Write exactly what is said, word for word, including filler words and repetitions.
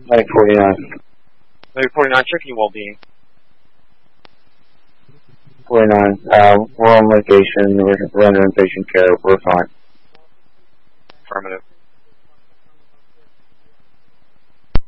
Medic forty-nine. Medic forty-nine, checking well-being. forty-nine, uh, we're on location, we're, we're under inpatient care, we're fine. Affirmative.